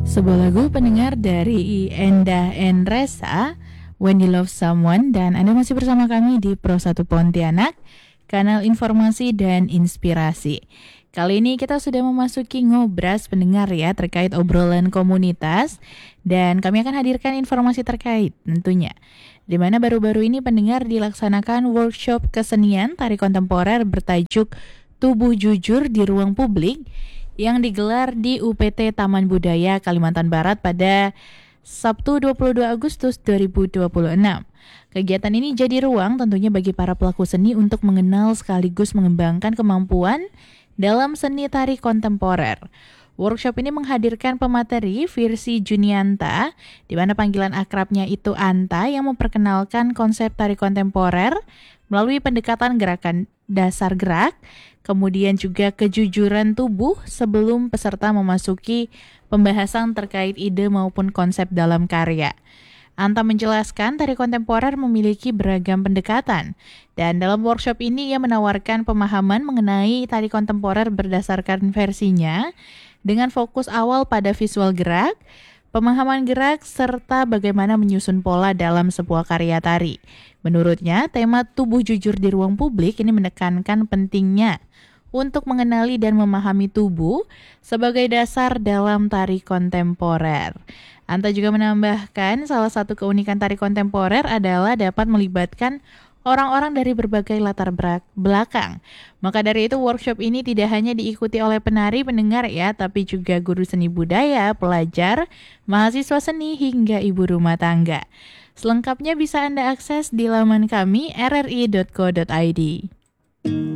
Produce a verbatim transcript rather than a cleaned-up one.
Sebuah lagu pendengar dari Endah Endresa, When You Love Someone. Dan Anda masih bersama kami di Pro satu Pontianak, kanal informasi dan inspirasi. Kali ini kita sudah memasuki ngobras pendengar ya, terkait obrolan komunitas. Dan kami akan hadirkan informasi terkait tentunya, di mana baru-baru ini pendengar dilaksanakan workshop kesenian tari kontemporer bertajuk Tubuh Jujur di Ruang Publik yang digelar di U P T Taman Budaya Kalimantan Barat pada Sabtu dua puluh dua Agustus dua ribu dua puluh enam. Kegiatan ini jadi ruang tentunya bagi para pelaku seni untuk mengenal sekaligus mengembangkan kemampuan dalam seni tari kontemporer. Workshop ini menghadirkan pemateri Virsi Junianta, di mana panggilan akrabnya itu Anta, yang memperkenalkan konsep tari kontemporer melalui pendekatan gerakan dasar gerak, kemudian juga kejujuran tubuh sebelum peserta memasuki pembahasan terkait ide maupun konsep dalam karya. Anta menjelaskan tari kontemporer memiliki beragam pendekatan, dan dalam workshop ini ia menawarkan pemahaman mengenai tari kontemporer berdasarkan versinya dengan fokus awal pada visual gerak, pemahaman gerak, serta bagaimana menyusun pola dalam sebuah karya tari. Menurutnya, tema tubuh jujur di ruang publik ini menekankan pentingnya untuk mengenali dan memahami tubuh sebagai dasar dalam tari kontemporer. Anta juga menambahkan salah satu keunikan tari kontemporer adalah dapat melibatkan orang-orang dari berbagai latar belakang. Maka dari itu workshop ini tidak hanya diikuti oleh penari pendengar ya, tapi juga guru seni budaya, pelajar, mahasiswa seni, hingga ibu rumah tangga. Selengkapnya bisa Anda akses di laman kami r r i dot co dot i d.